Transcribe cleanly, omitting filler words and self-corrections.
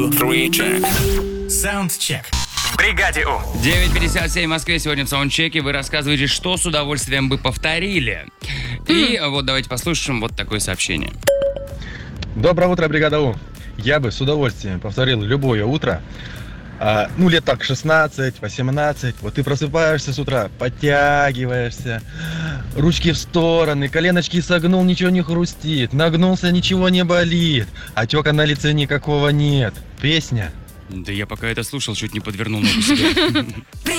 3, check. Саундчек. В бригаде У. 9:57 в Москве. Сегодня в саундчеке вы рассказываете, что с удовольствием бы повторили. И вот давайте послушаем вот такое сообщение. Доброе утро, бригада У. Я бы с удовольствием повторил любое утро. Лет так 16, 18. Вот ты просыпаешься с утра, подтягиваешься, ручки в стороны, коленочки согнул, ничего не хрустит, нагнулся, ничего не болит, отека на лице никакого нет. Песня. Да я пока это слушал, чуть не подвернул ногу себе.